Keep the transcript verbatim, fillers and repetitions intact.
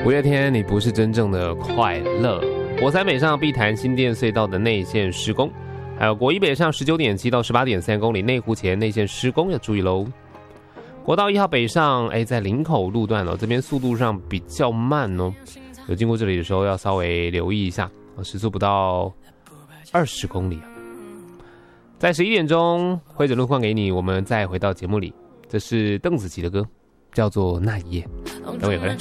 五月天，你不是真正的快乐。国三北上碧潭新店隧道的内线施工，还有国一北上十九点七到十八点三公里内湖前内线施工要注意喽。国道一号北上，哎，在林口路段哦，这边速度上比较慢哦，有经过这里的时候要稍微留意一下，时速不到二十公里啊。在十一点钟，会诊路况给你，我们再回到节目里。这是邓紫棋的歌，叫做《那一夜》。等我回来。